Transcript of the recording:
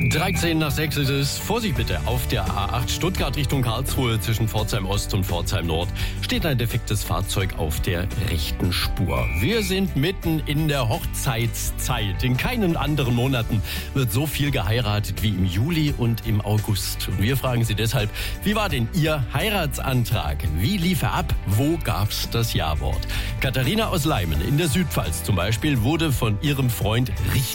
13 nach 6 ist es. Vorsicht bitte, auf der A8 Stuttgart Richtung Karlsruhe zwischen Pforzheim Ost und Pforzheim Nord steht ein defektes Fahrzeug auf der rechten Spur. Wir sind mitten in der Hochzeitszeit. In keinen anderen Monaten wird so viel geheiratet wie im Juli und im August. Und wir fragen Sie deshalb, wie war denn Ihr Heiratsantrag? Wie lief er ab? Wo gab's das Ja-Wort? Katharina aus Leimen in der Südpfalz zum Beispiel wurde von ihrem Freund richtig